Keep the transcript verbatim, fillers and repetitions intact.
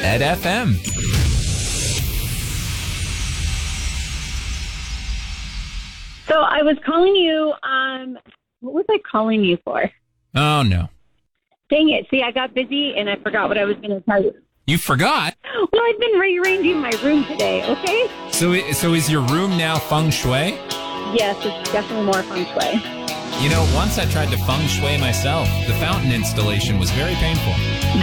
Ed F M. So I was calling you, um, what was I calling you for? Oh, no. Dang it. See, I got busy and I forgot what I was going to tell you. You forgot? Well, I've been rearranging my room today, okay? So, so is your room now feng shui? Yes, it's definitely more feng shui. You know, once I tried to feng shui myself. The fountain installation was very painful.